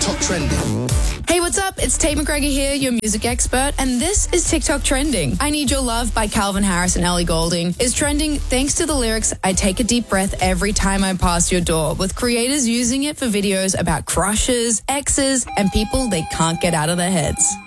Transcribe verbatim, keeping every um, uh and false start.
TikTok Trending. Hey, what's up? It's Tate McGregor here, your music expert, and this is TikTok Trending. I Need Your Love by Calvin Harris and Ellie Goulding is trending thanks to the lyrics, I take a deep breath every time I pass your door, with creators using it for videos about crushes, exes, and people they can't get out of their heads.